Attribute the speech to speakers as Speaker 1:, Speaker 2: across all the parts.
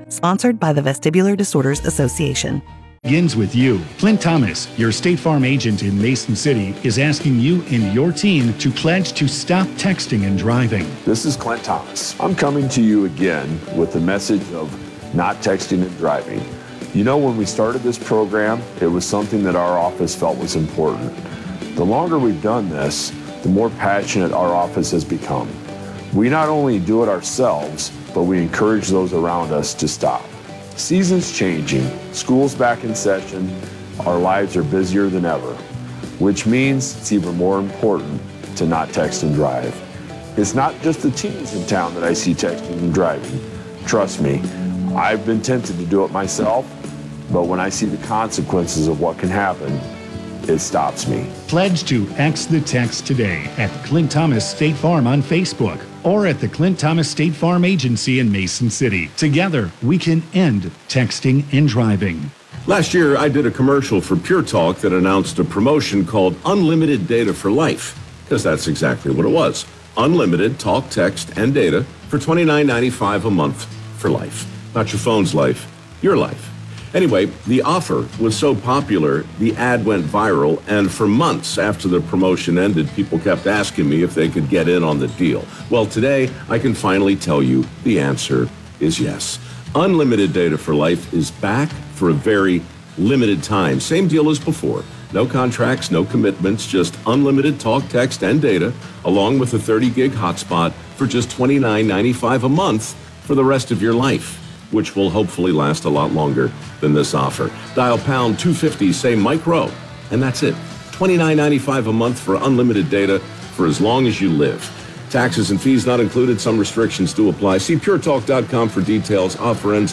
Speaker 1: Sponsored by the Vestibular Disorders Association.
Speaker 2: Begins with you. Clint Thomas, your State Farm agent in Mason City, is asking you and your team to pledge to stop texting and driving.
Speaker 3: This is Clint Thomas. I'm coming to you again with the message of not texting and driving. You know, when we started this program, it was something that our office felt was important. The longer we've done this, the more passionate our office has become. We not only do it ourselves, but we encourage those around us to stop. Season's changing, school's back in session, our lives are busier than ever, which means it's even more important to not text and drive. It's not just the teens in town that I see texting and driving. Trust me, I've been tempted to do it myself, but when I see the consequences of what can happen, it stops me.
Speaker 2: Pledge to X the text today at Clint Thomas State Farm on Facebook or at the Clint Thomas State Farm Agency in Mason City. Together, we can end texting and driving.
Speaker 4: Last year, I did a commercial for Pure Talk that announced a promotion called Unlimited Data for Life, because that's exactly what it was. Unlimited talk, text, and data for $29.95 a month for life. Not your phone's life, your life. Anyway, the offer was so popular, the ad went viral, and for months after the promotion ended, people kept asking me if they could get in on the deal. Well, today, I can finally tell you the answer is yes. Unlimited Data for Life is back for a very limited time. Same deal as before. No contracts, no commitments, just unlimited talk, text, and data, along with a 30-gig hotspot for just $29.95 a month for the rest of your life, which will hopefully last a lot longer than this offer. Dial pound 250, say Mike Rowe, and that's it. $29.95 a month for unlimited data for as long as you live. Taxes and fees not included. Some restrictions do apply. See puretalk.com for details. Offer ends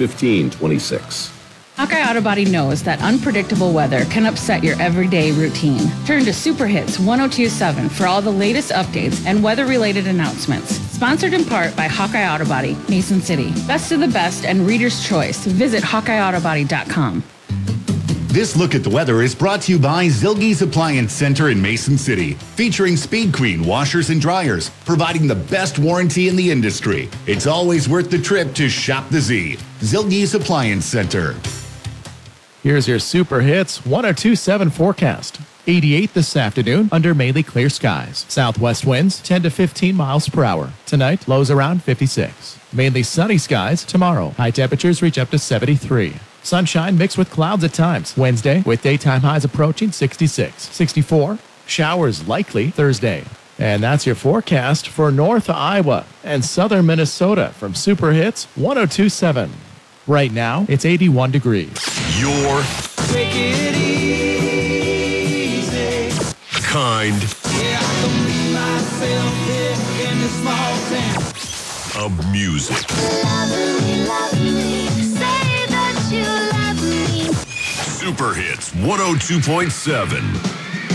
Speaker 4: 11/15/26.
Speaker 5: Hawkeye Auto Body knows that unpredictable weather can upset your everyday routine. Turn to Super Hits 1027 for all the latest updates and weather-related announcements. Sponsored in part by Hawkeye Auto Body, Mason City. Best of the best and reader's choice. Visit HawkeyeAutoBody.com.
Speaker 6: This look at the weather is brought to you by Zilge's Appliance Center in Mason City, featuring Speed Queen washers and dryers, providing the best warranty in the industry. It's always worth the trip to shop the Z. Zilge's Appliance Center.
Speaker 7: Here's your Super Hits 1027 forecast. 88 this afternoon under mainly clear skies. Southwest winds 10 to 15 miles per hour. Tonight, lows around 56. Mainly sunny skies tomorrow. High temperatures reach up to 73. Sunshine mixed with clouds at times. Wednesday, with daytime highs approaching 66. 64. Showers likely Thursday. And that's your forecast for North Iowa and Southern Minnesota from Super Hits 1027. Right now, it's 81 degrees.
Speaker 8: Your
Speaker 9: Take it easy.
Speaker 8: Kind
Speaker 9: Yeah, I can be myself here in this small town
Speaker 8: of music.
Speaker 10: Love me, say that you love me.
Speaker 8: Super Hits 102.7.